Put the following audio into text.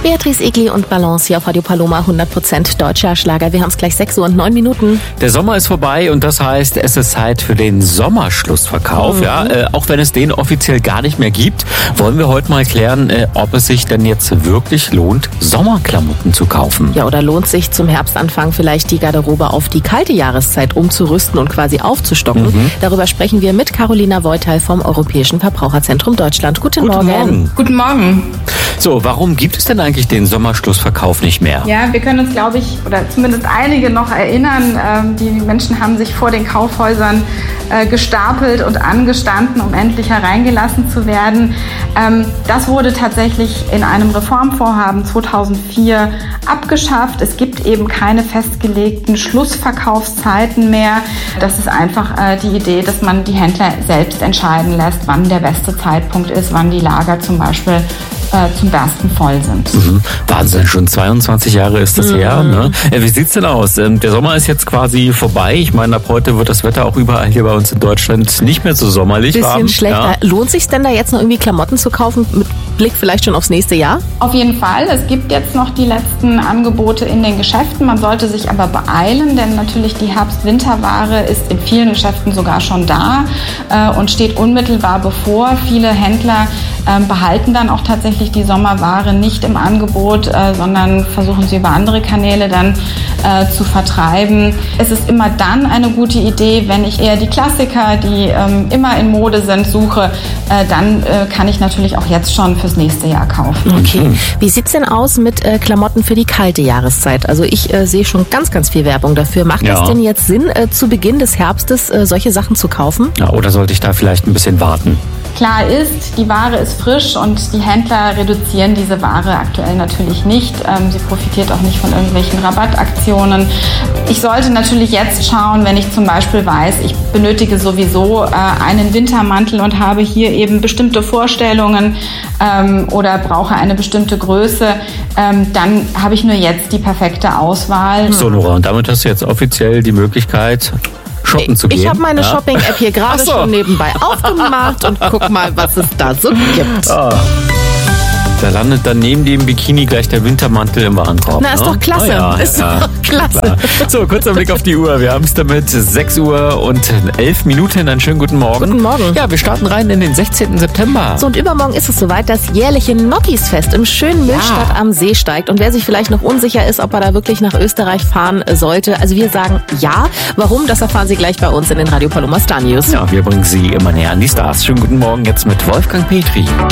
Beatrice Egli und Balance hier auf Radio Paloma, 100% deutscher Schlager. Wir haben es gleich 6:09. Der Sommer ist vorbei und das heißt, es ist Zeit für den Sommerschlussverkauf. Ja, auch wenn es den offiziell gar nicht mehr gibt, wollen wir heute mal klären, ob es sich denn jetzt wirklich lohnt, Sommerklamotten zu kaufen. Ja, oder lohnt sich zum Herbstanfang vielleicht die Garderobe auf die kalte Jahreszeit umzurüsten und quasi aufzustocken? Darüber sprechen wir mit Carolina Voital vom Europäischen Verbraucherzentrum Deutschland. Guten Morgen. Guten Morgen. So, warum gibt es denn eigentlich den Sommerschlussverkauf nicht mehr? Ja, wir können uns, glaube ich, oder zumindest einige noch erinnern, die Menschen haben sich vor den Kaufhäusern gestapelt und angestanden, um endlich hereingelassen zu werden. Das wurde tatsächlich in einem Reformvorhaben 2004 abgeschafft. Es gibt eben keine festgelegten Schlussverkaufszeiten mehr. Das ist einfach die Idee, dass man die Händler selbst entscheiden lässt, wann der beste Zeitpunkt ist, wann die Lager zum Beispiel zum Bersten voll sind. Wahnsinn, schon 22 Jahre ist das her. Ne? Wie sieht's denn aus? Der Sommer ist jetzt quasi vorbei. Ich meine, ab heute wird das Wetter auch überall hier bei uns in Deutschland nicht mehr so sommerlich. Bisschen schlechter. Ja. Lohnt sich denn da jetzt noch irgendwie Klamotten zu kaufen, mit Blick vielleicht schon aufs nächste Jahr? Auf jeden Fall. Es gibt jetzt noch die letzten Angebote in den Geschäften. Man sollte sich aber beeilen, denn natürlich die Herbst-Winterware ist in vielen Geschäften sogar schon da und steht unmittelbar bevor. Viele Händler behalten dann auch tatsächlich die Sommerware nicht im Angebot, sondern versuchen sie über andere Kanäle dann zu vertreiben. Es ist immer dann eine gute Idee, wenn ich eher die Klassiker, die immer in Mode sind, suche, dann kann ich natürlich auch jetzt schon fürs nächste Jahr kaufen. Okay. Wie sieht's denn aus mit Klamotten für die kalte Jahreszeit? Also ich sehe schon ganz, ganz viel Werbung dafür. Macht es denn jetzt Sinn, zu Beginn des Herbstes solche Sachen zu kaufen? Ja, oder sollte ich da vielleicht ein bisschen warten? Klar ist, die Ware ist frisch und die Händler reduzieren diese Ware aktuell natürlich nicht. Sie profitiert auch nicht von irgendwelchen Rabattaktionen. Ich sollte natürlich jetzt schauen, wenn ich zum Beispiel weiß, ich benötige sowieso einen Wintermantel und habe hier eben bestimmte Vorstellungen oder brauche eine bestimmte Größe, dann habe ich nur jetzt die perfekte Auswahl. So, Nora, und damit hast du jetzt offiziell die Möglichkeit, shoppen zu gehen. Ich habe meine Shopping-App hier gerade schon nebenbei aufgemacht und guck mal, was es da so gibt. Da landet dann neben dem Bikini gleich der Wintermantel im Warenkorb. Na, ist doch klasse. Ist doch klasse. Klar. So, kurzer Blick auf die Uhr. Wir haben es damit 6:11. Einen schönen guten Morgen. Guten Morgen. Ja, wir starten rein in den 16. September. So, und übermorgen ist es soweit, das jährliche Nottisfest im schönen Millstatt am See steigt. Und wer sich vielleicht noch unsicher ist, ob er da wirklich nach Österreich fahren sollte, also wir sagen ja. Warum? Das erfahren Sie gleich bei uns in den Radio Paloma Star News. Ja, wir bringen Sie immer näher an die Stars. Schönen guten Morgen jetzt mit Wolfgang Petri.